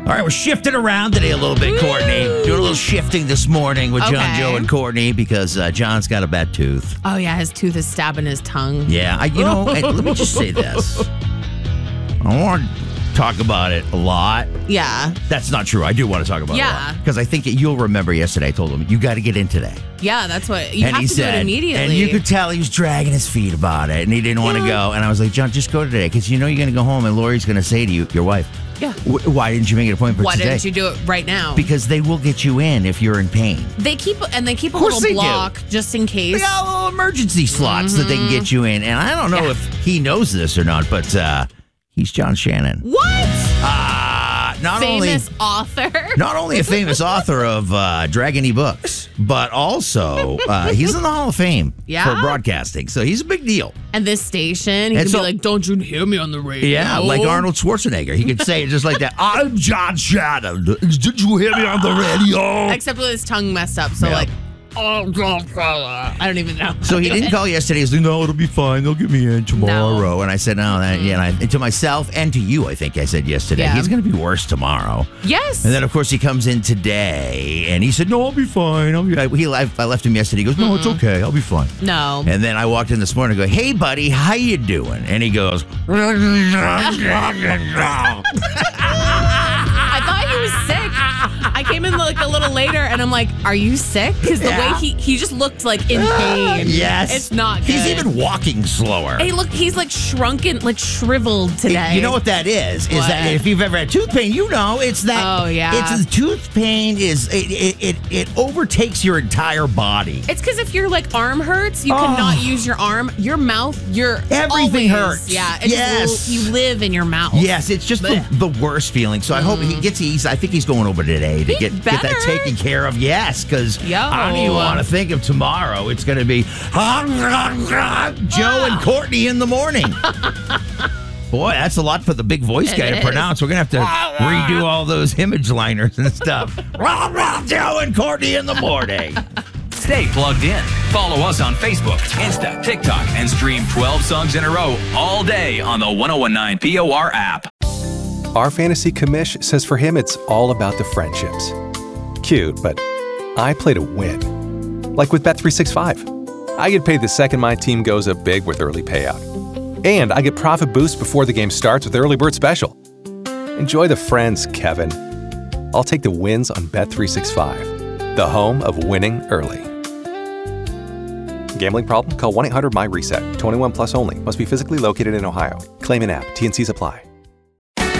All right, we're shifting around today a little bit, Courtney. Doing a little shifting this morning with John, Joe, and Courtney because John's got a bad tooth. Oh, yeah, his tooth is stabbing his tongue. Yeah, let me just say this. I want to talk about it a lot. Yeah. That's not true. I do want to talk about it a lot. Because I think you'll remember yesterday I told him, you got to get in today. Yeah, you have to do it immediately. And you could tell he was dragging his feet about it, and he didn't want to go. And I was like, John, just go today, because you know you're going to go home, and Lori's going to say to you, your wife, yeah, why didn't you make an appointment for today? Why didn't you do it right now? Because they will get you in if you're in pain. They keep a little block just in case. They got little emergency slots that they can get you in. And I don't know if he knows this or not, but he's John Shannon. What? Famous author. Not only a famous author of Dragon books, but also he's in the Hall of Fame for broadcasting. So he's a big deal. And this station, he can be like, don't you hear me on the radio? Yeah, like Arnold Schwarzenegger. He could say it just like that. I'm John Shannon. Did you hear me on the radio? Except with his tongue messed up. So like, I don't even know. So he didn't call yesterday. He's like, no, it'll be fine. They'll get me in tomorrow. No. And I said, no, and to myself and to you, I think I said yesterday, he's going to be worse tomorrow. Yes. And then, of course, he comes in today, and he said, no, I'll be fine. I left him yesterday. He goes, no, it's okay. I'll be fine. No. And then I walked in this morning and go, hey, buddy, how you doing? And he goes, I thought he was sick. I came in like a little later, and I'm like, are you sick? Because the way he just looked like in pain. Yes. It's not good. He's even walking slower. Hey, look, he's like shrunken, like shriveled today. You know what that is? Is that if you've ever had tooth pain, you know it's that. Oh, yeah. It's the tooth pain it overtakes your entire body. It's because if your like arm hurts, you cannot use your arm, your mouth, everything hurts. Yeah. Yes. You live in your mouth. Yes, it's just the worst feeling. So I hope he gets. I think he's going over today to get that taken care of. Yes, because I don't even want to think of tomorrow. It's going to be Joe and Courtney in the morning. Boy, that's a lot for the big voice guy to pronounce. We're going to have to redo all those image liners and stuff. Joe and Courtney in the morning. Stay plugged in. Follow us on Facebook, Insta, TikTok, and stream 12 songs in a row all day on the 1019 POR app. Our fantasy commish says for him it's all about the friendships. Cute, but I play to win. Like with Bet365. I get paid the second my team goes up big with early payout. And I get profit boost before the game starts with Early Bird Special. Enjoy the friends, Kevin. I'll take the wins on Bet365, the home of winning early. Gambling problem? Call 1-800-MY-RESET. 21 plus only. Must be physically located in Ohio. Claim in app. T&Cs apply.